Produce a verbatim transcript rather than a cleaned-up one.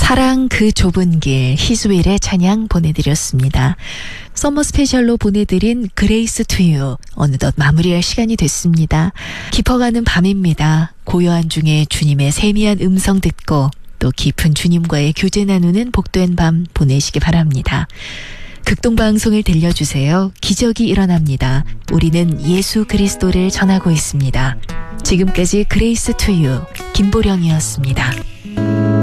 사랑 그 좁은 길 희수일의 찬양 보내드렸습니다. 서머 스페셜로 보내드린 그레이스 투유 어느덧 마무리할 시간이 됐습니다. 깊어가는 밤입니다. 고요한 중에 주님의 세미한 음성 듣고 또 깊은 주님과의 교제 나누는 복된 밤 보내시기 바랍니다. 극동방송을 들려주세요. 기적이 일어납니다. 우리는 예수 그리스도를 전하고 있습니다. 지금까지 그레이스 투유 김보령이었습니다.